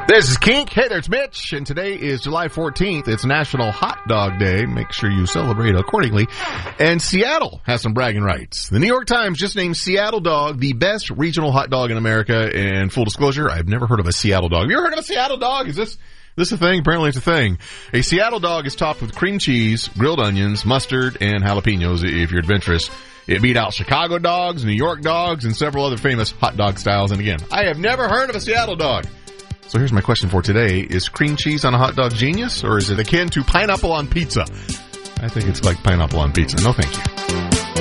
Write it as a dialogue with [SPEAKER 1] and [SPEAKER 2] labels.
[SPEAKER 1] This is Kink. Hey there, it's Mitch, and today is July 14th. It's National Hot Dog Day. Make sure you celebrate accordingly. And Seattle has some bragging rights. The New York Times just named Seattle Dog the best regional hot dog in America. And full disclosure, I've never heard of a Seattle dog. Have you ever heard of a Seattle dog? Is this a thing? Apparently it's a thing. A Seattle dog is topped with cream cheese, grilled onions, mustard, and jalapenos if you're adventurous. It beat out Chicago dogs, New York dogs, and several other famous hot dog styles. And again, I have never heard of a Seattle dog. So here's my question for today. Is cream cheese on a hot dog genius, or is it akin to pineapple on pizza? I think it's like pineapple on pizza. No, thank you.